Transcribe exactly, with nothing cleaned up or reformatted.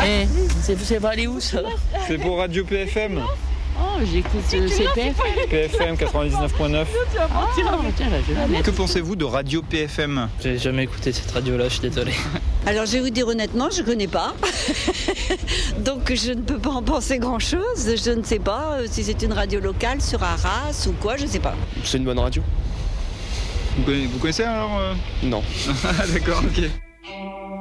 Eh, c'est c'est pas aller où ça? C'est pour Radio P F M. Oh, j'écoute euh, C P F. P F M quatre-vingt-dix-neuf point neuf. Ah, tiens, là, je vais la mettre. Que pensez-vous de Radio P F M? J'ai jamais écouté cette radio-là, je suis désolé. Alors je vais vous dire honnêtement, je ne connais pas. Donc je ne peux pas en penser grand-chose. Je ne sais pas euh, si c'est une radio locale sur Arras ou quoi, je ne sais pas. C'est une bonne radio? Vous connaissez, vous connaissez alors euh... Non. D'accord, ok.